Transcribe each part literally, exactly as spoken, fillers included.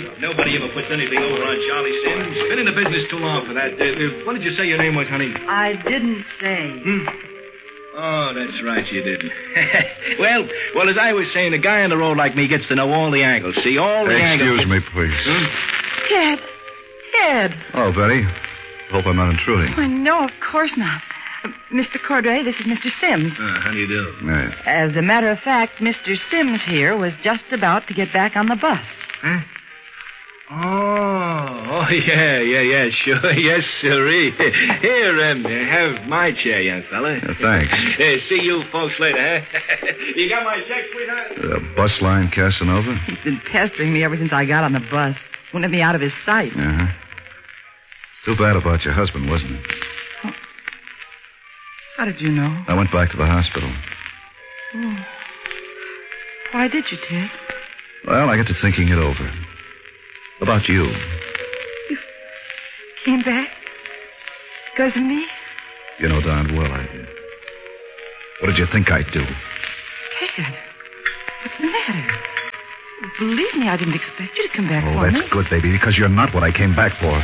Nobody ever puts anything over on Charlie Sims. Been in the business too long for that. Uh, uh, what did you say your name was, honey? I didn't say. Hmm? Oh, that's right, you didn't. well, well, as I was saying, a guy on the road like me gets to know all the angles. See, all the angles. Excuse me, please. Hmm? Ted. Ted. Oh, Betty. Hope I'm not intruding. Oh, no, of course not. Uh, Mister Cordray, this is Mister Sims. Uh, how do you do? Yeah. As a matter of fact, Mister Sims here was just about to get back on the bus. Huh? Oh, oh, yeah, yeah, yeah, sure. Yes, sirree. Here, um, have my chair, young fella. Uh, thanks. Uh, see you folks later, huh? You got my check, sweetheart? Uh, bus line Casanova? He's been pestering me ever since I got on the bus. Wouldn't let me out of his sight. Uh-huh. It's too bad about your husband, wasn't it? Oh. How did you know? I went back to the hospital. Oh. Why did you, Ted? Well, I got to thinking it over. About you. You came back? Because of me? You know darn well I did. What did you think I'd do? Ted, what's the matter? Believe me, I didn't expect you to come back Oh, for that's me. good, baby, because you're not what I came back for.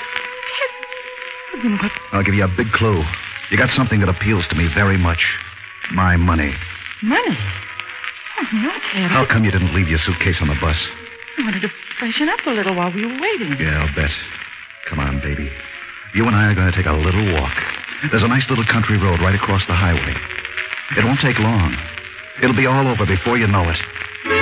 Ted, then what? I'll give you a big clue. You got something that appeals to me very much. My money. Money? Oh, no, Ted. How come you didn't leave your suitcase on the bus? I wanted to freshen up a little while we were waiting. Yeah, I'll bet. Come on, baby. You and I are going to take a little walk. There's a nice little country road right across the highway. It won't take long. It'll be all over before you know it.